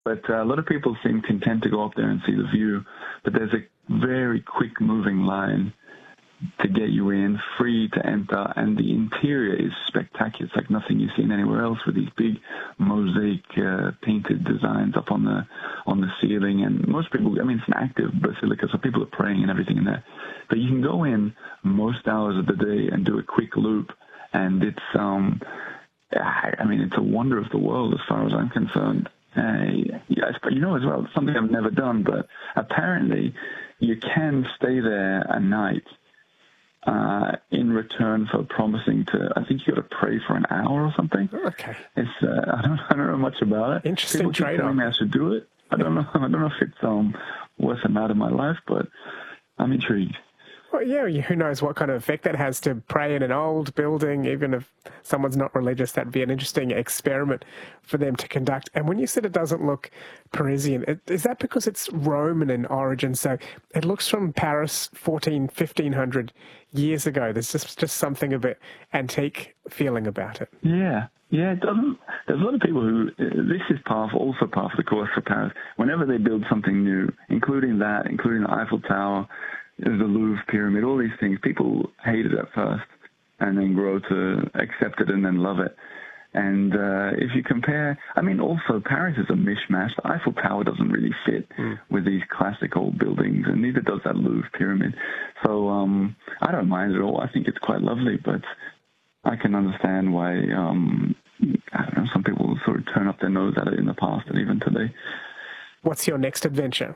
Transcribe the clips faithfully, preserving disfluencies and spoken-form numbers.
But uh, a lot of people seem content to go up there and see the view. But there's a very quick moving line to get you in, free to enter, and the interior is spectacular. It's like nothing you've seen anywhere else, with these big mosaic uh, painted designs up on the on the ceiling. And most people, I mean, it's an active basilica, so people are praying and everything in there. But you can go in most hours of the day and do a quick loop, and it's, um, I mean, it's a wonder of the world as far as I'm concerned. Uh, yeah, you know as well, something I've never done, but apparently you can stay there a night uh, in return for promising to, I think you got to pray for an hour or something. Okay. It's uh, I don't I don't know much about it. Interesting People keep telling me I should do it. I don't know. I don't know if it's um worth a night of my life, but I'm intrigued. Well, yeah, who knows what kind of effect that has to pray in an old building. Even if someone's not religious, that'd be an interesting experiment for them to conduct. And when you said it doesn't look Parisian, is that because it's Roman in origin? So it looks from Paris fourteen, fifteen hundred years ago. There's just, just something a bit antique feeling about it. Yeah. Yeah, it doesn't. There's a lot of people who, this is part of, also part of the course for Paris. Whenever they build something new, including that, including the Eiffel Tower, the Louvre Pyramid, all these things, people hate it at first and then grow to accept it and then love it. And uh, if you compare, I mean, also Paris is a mishmash. The Eiffel Tower doesn't really fit mm. with these classic old buildings, and neither does that Louvre Pyramid. So um, I don't mind it at all. I think it's quite lovely, but I can understand why, um, I don't know, some people sort of turn up their nose at it in the past and even today. What's your next adventure?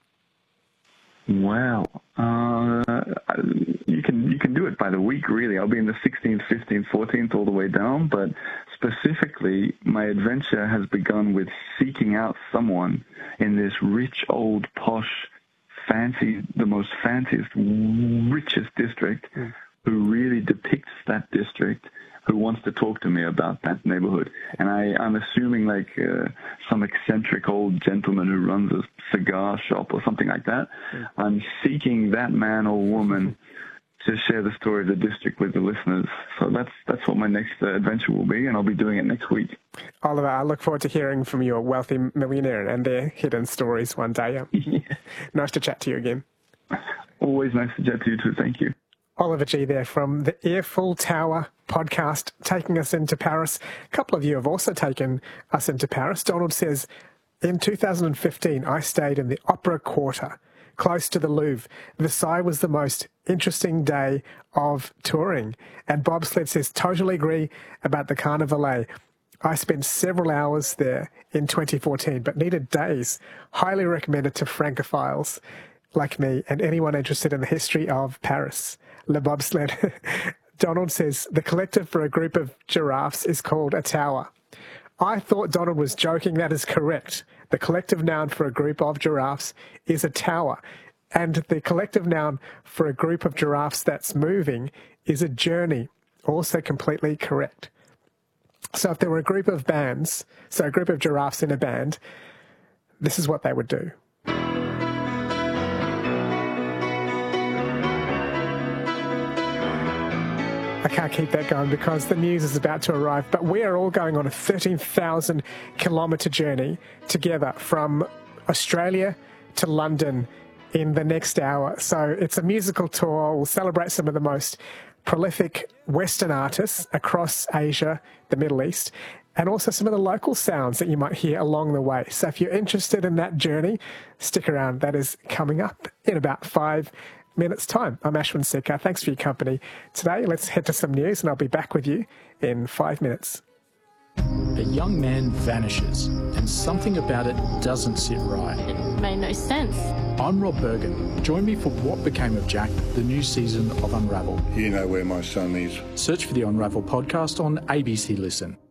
Well, uh, you can you can do it by the week, really. I'll be in the sixteenth, fifteenth, fourteenth, all the way down. But specifically, my adventure has begun with seeking out someone in this rich, old, posh, fancy, the most fanciest, richest district, mm. who really depicts that district, who wants to talk to me about that neighborhood. And I, I'm assuming like uh, some eccentric old gentleman who runs a cigar shop or something like that. Mm. I'm seeking that man or woman to share the story of the district with the listeners. So that's that's what my next uh, adventure will be, and I'll be doing it next week. Oliver, I look forward to hearing from your wealthy millionaire and their hidden stories one day. Yeah. Nice to chat to you again. Always nice to chat to you too. Thank you. Oliver Gee there from the Eiffel Tower podcast, taking us into Paris. A couple of you have also taken us into Paris. Donald says, in two thousand fifteen, I stayed in the Opera Quarter, close to the Louvre. Versailles was the most interesting day of touring. And Bobsled says, totally agree about the Carnavalet. I spent several hours there in twenty fourteen, but needed days. Highly recommended to Francophiles like me and anyone interested in the history of Paris. Le Bobsled. Donald says, the collective for a group of giraffes is called a tower. I thought Donald was joking. That is correct. The collective noun for a group of giraffes is a tower. And the collective noun for a group of giraffes that's moving is a journey. Also completely correct. So if there were a group of bands, so a group of giraffes in a band, this is what they would do. I can't keep that going because the news is about to arrive, but we are all going on a thirteen thousand kilometre journey together from Australia to London in the next hour. So it's a musical tour. We'll celebrate some of the most prolific Western artists across Asia, the Middle East, and also some of the local sounds that you might hear along the way. So if you're interested in that journey, stick around. That is coming up in about five minutes time. I'm Ashwin Sekhar. Thanks for your company today. Let's head to some news and I'll be back with you in five minutes. A young man vanishes and something about it doesn't sit right. It made no sense. I'm Rob Bergen. Join me for What Became of Jack, the new season of Unravel. You know where my son is. Search for the Unravel podcast on A B C Listen.